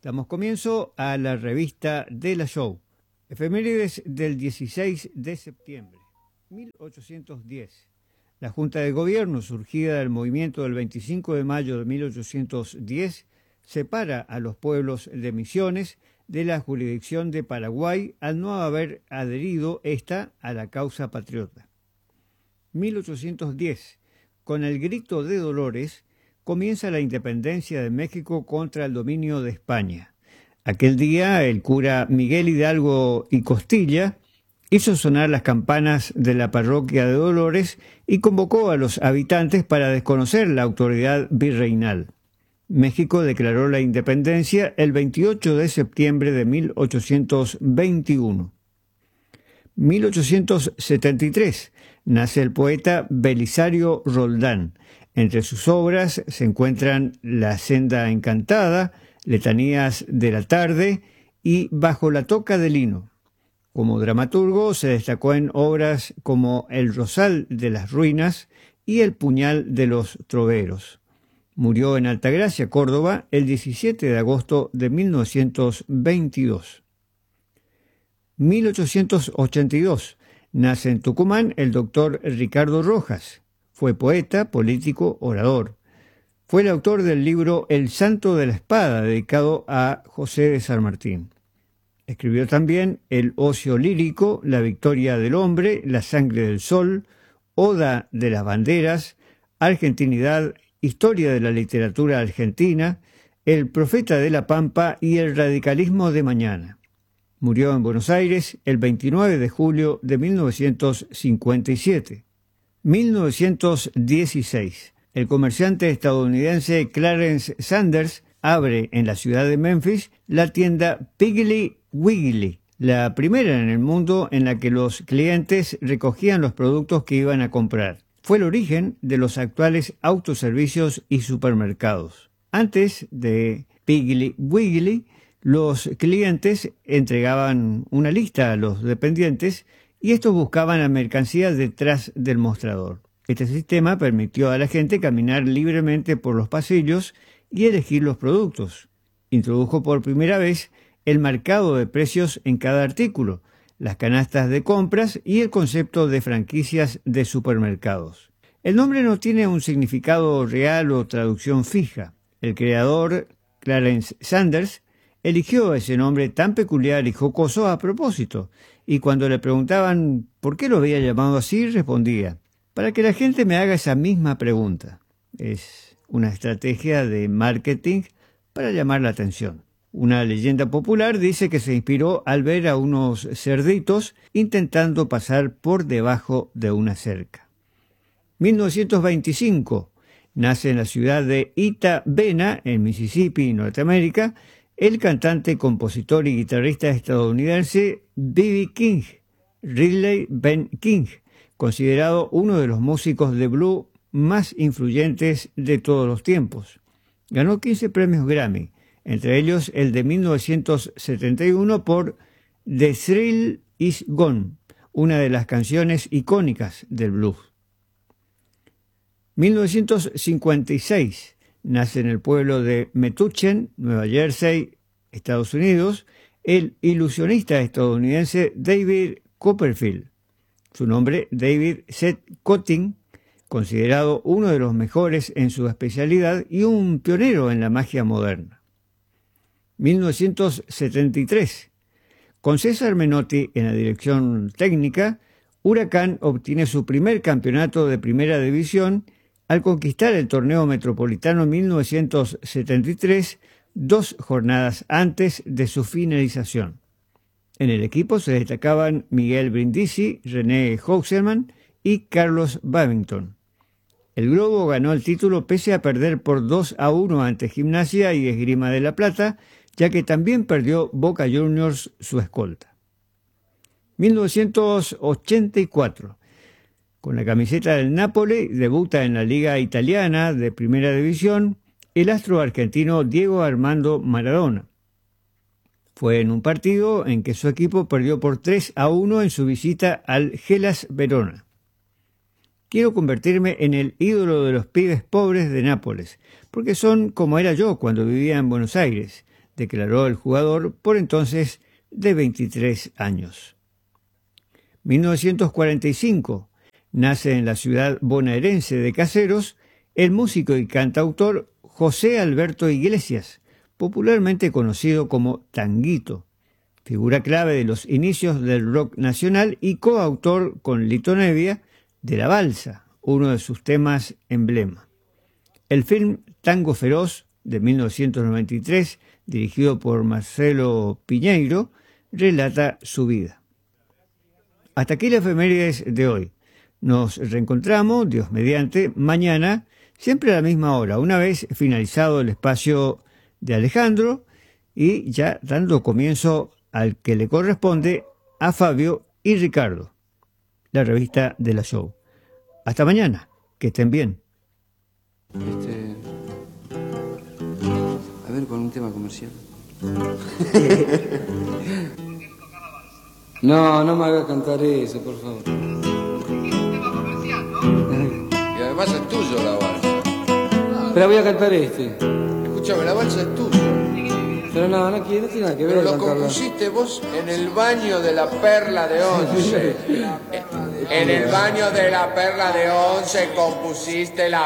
Damos comienzo a la revista de la Show. Efemérides del 16 de septiembre, 1810. La Junta de Gobierno, surgida del movimiento del 25 de mayo de 1810, separa a los pueblos de Misiones de la jurisdicción de Paraguay al no haber adherido ésta a la causa patriota. 1810. Con el grito de Dolores, comienza la independencia de México contra el dominio de España. Aquel día, el cura Miguel Hidalgo y Costilla hizo sonar las campanas de la parroquia de Dolores y convocó a los habitantes para desconocer la autoridad virreinal. México declaró la independencia el 28 de septiembre de 1821. 1873. Nace el poeta Belisario Roldán. Entre sus obras se encuentran La senda encantada, Letanías de la tarde y Bajo la toca de lino. Como dramaturgo se destacó en obras como El rosal de las ruinas y El puñal de los troveros. Murió en Altagracia, Córdoba, el 17 de agosto de 1922. 1882. Nace en Tucumán el doctor Ricardo Rojas. Fue poeta, político, orador. Fue el autor del libro El santo de la espada, dedicado a José de San Martín. Escribió también El ocio lírico, La victoria del hombre, La sangre del sol, Oda de las banderas, Argentinidad, Historia de la literatura argentina, El profeta de la Pampa y El radicalismo de mañana. Murió en Buenos Aires el 29 de julio de 1957. 1916. El comerciante estadounidense Clarence Sanders abre en la ciudad de Memphis la tienda Piggly Wiggly, la primera en el mundo en la que los clientes recogían los productos que iban a comprar. Fue el origen de los actuales autoservicios y supermercados. Antes de Piggly Wiggly, los clientes entregaban una lista a los dependientes y estos buscaban la mercancía detrás del mostrador. Este sistema permitió a la gente caminar libremente por los pasillos y elegir los productos. Introdujo por primera vez el marcado de precios en cada artículo, las canastas de compras y el concepto de franquicias de supermercados. El nombre no tiene un significado real o traducción fija. El creador, Clarence Sanders, eligió ese nombre tan peculiar y jocoso a propósito, y cuando le preguntaban por qué lo había llamado así, respondía: para que la gente me haga esa misma pregunta. Es una estrategia de marketing para llamar la atención. Una leyenda popular dice que se inspiró al ver a unos cerditos intentando pasar por debajo de una cerca. 1925. Nace en la ciudad de Itta Bena, en Mississippi, Norteamérica, el cantante, compositor y guitarrista estadounidense B.B. King, Ridley Ben King, considerado uno de los músicos de blues más influyentes de todos los tiempos. Ganó 15 premios Grammy, entre ellos el de 1971 por The Thrill Is Gone, una de las canciones icónicas del blues. 1956. Nace en el pueblo de Metuchen, Nueva Jersey, Estados Unidos, el ilusionista estadounidense David Copperfield. Su nombre, David Seth Cotting, considerado uno de los mejores en su especialidad y un pionero en la magia moderna. 1973. Con César Menotti en la dirección técnica, Huracán obtiene su primer campeonato de primera división al conquistar el torneo metropolitano en 1973, 2 jornadas antes de su finalización. En el equipo se destacaban Miguel Brindisi, René Hauserman y Carlos Babington. El Globo ganó el título pese a perder por 2-1 ante Gimnasia y Esgrima de La Plata, ya que también perdió Boca Juniors, su escolta. 1984. Con la camiseta del Napoli, debuta en la Liga Italiana de Primera División el astro argentino Diego Armando Maradona. Fue en un partido en que su equipo perdió por 3-1 en su visita al Hellas Verona. Quiero convertirme en el ídolo de los pibes pobres de Nápoles, porque son como era yo cuando vivía en Buenos Aires, declaró el jugador, por entonces de 23 años. 1945. Nace en la ciudad bonaerense de Caseros el músico y cantautor José Alberto Iglesias, popularmente conocido como Tanguito, figura clave de los inicios del rock nacional y coautor con Lito Nevia de La Balsa, uno de sus temas emblema. El film Tango Feroz, de 1993, dirigido por Marcelo Piñeiro, relata su vida. Hasta aquí las efemérides de hoy. Nos reencontramos, Dios mediante, mañana, siempre a la misma hora, una vez finalizado el espacio de Alejandro y ya dando comienzo al que le corresponde a Fabio y Ricardo, la revista de la Show. Hasta mañana, que estén bien. A ver, con un tema comercial. No, no me hagas cantar eso, por favor. Y además es tuyo la balsa. Pero voy a cantar este. Escúchame, la balsa es tuya. Pero no tiene nada que ver. Pero lo cantarla. compusiste vos en el baño de la Perla de Once. En el baño de la Perla de Once compusiste la